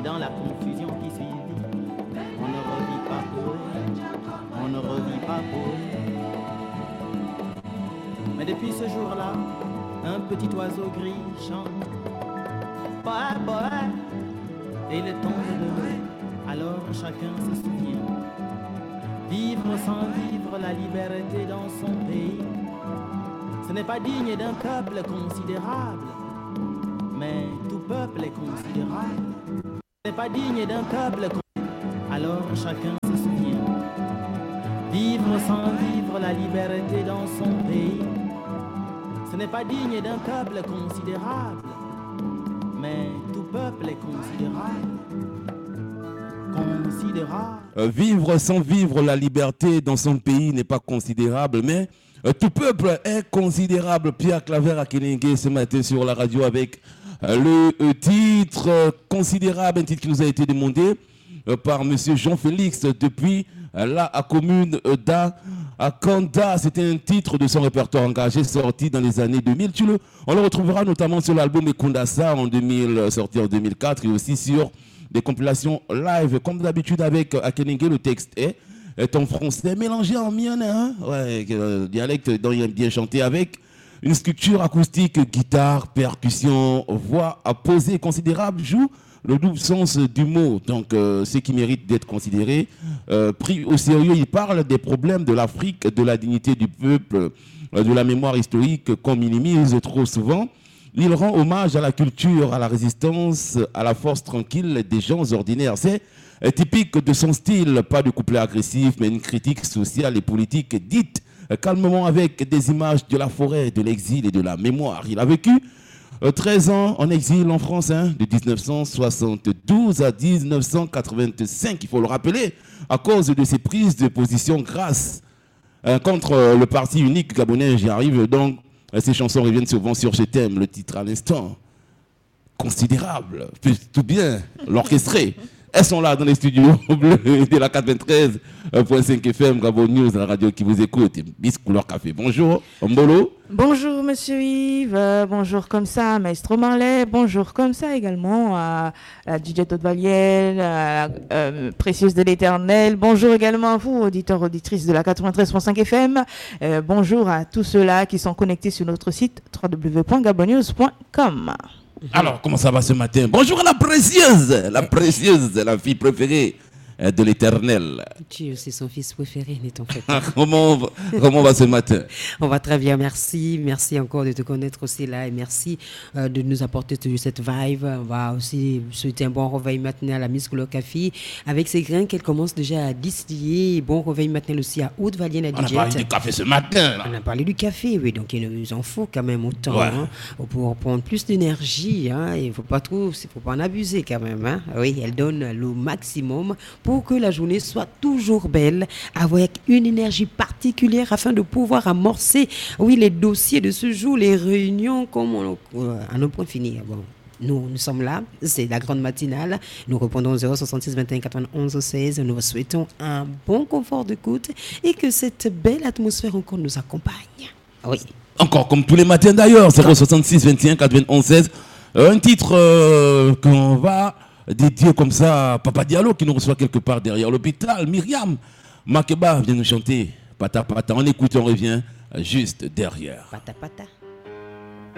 dans la confusion qui suivit, on ne revit pas poète, on ne revit pas poète. Mais depuis ce jour-là, un petit oiseau gris chante poète, poète, et il tombe de l'eau. Alors chacun se souvient, vivre sans vivre la liberté dans son pays, ce n'est pas digne d'un peuple considérable, mais tout peuple est considérable. Ce n'est pas digne d'un peuple alors chacun se souvient, vivre sans vivre la liberté dans son pays, ce n'est pas digne d'un peuple considérable, mais tout peuple est considérable. Vivre sans vivre la liberté dans son pays n'est pas considérable, mais tout peuple est considérable. Pierre Claver à Kélingué ce matin sur la radio avec le titre considérable, un titre qui nous a été demandé par M. Jean-Félix depuis la commune d'Akanda. C'était un titre de son répertoire engagé sorti dans les années 2000. On le retrouvera notamment sur l'album Ekondasa sorti en 2004 et aussi sur des compilations live. Comme d'habitude avec Akeningue, le texte est en français mélangé en mien, hein? Ouais, dialecte dont il aime bien chanter avec une structure acoustique, guitare, percussion, voix à poser considérable, joue le double sens du mot. Donc, ce qui mérite d'être considéré, pris au sérieux, il parle des problèmes de l'Afrique, de la dignité du peuple, de la mémoire historique qu'on minimise trop souvent. Il rend hommage à la culture, à la résistance, à la force tranquille des gens ordinaires. C'est typique de son style, pas de couplet agressif, mais une critique sociale et politique dite calmement avec des images de la forêt, de l'exil et de la mémoire. Il a vécu 13 ans en exil en France, de 1972 à 1985, il faut le rappeler, à cause de ses prises de position grâce contre le parti unique gabonais. J'y arrive donc. Ces chansons reviennent souvent sur ce thème, le titre à l'instant. Considérable, tout bien, l'orchestré. Elles sont là dans les studios de la 93.5 FM, Gabon News, la radio qui vous écoute. Bis couleur café. Bonjour, Mbolo. Bonjour, monsieur Yves. Bonjour comme ça, Maestro Marley. Bonjour comme ça également à DJ Todd Valiel, à Précieuse de l'Éternel. Bonjour également à vous, auditeurs, auditrices de la 93.5 FM. Bonjour à tous ceux-là qui sont connectés sur notre site www.gabonnews.com. Alors, comment ça va ce matin? Bonjour à la précieuse, la fille préférée de l'Éternel. Dieu, c'est son fils préféré, n'est en fait. Comment on va ce matin? On va très bien, merci. Merci encore de te connaître aussi là et merci de nous apporter toujours cette vibe. On va aussi souhaiter un bon réveil matinal à Miss Couleur Café avec ses grains qu'elle commence déjà à distiller. Bon réveil matinal aussi à Haute-Valien, On a parlé du café ce matin. Là. On a parlé du café, oui, donc il nous en faut quand même autant pour prendre plus d'énergie. Il ne faut pas en abuser quand même. Oui, elle donne le maximum pour que la journée soit toujours belle, avec une énergie particulière afin de pouvoir amorcer, les dossiers de ce jour, les réunions, comme à nos points finis. Bon. Nous sommes là, c'est la grande matinale. Nous répondons au 066 21 91 16. Nous vous souhaitons un bon confort d'écoute et que cette belle atmosphère encore nous accompagne. Oui. Encore comme tous les matins d'ailleurs, 066 21 91 16. Un titre qu'on va dédié comme ça à Papa Diallo qui nous reçoit quelque part derrière l'hôpital. Myriam Makeba vient nous chanter Pata Pata. On écoute, on revient juste derrière. Pata Pata.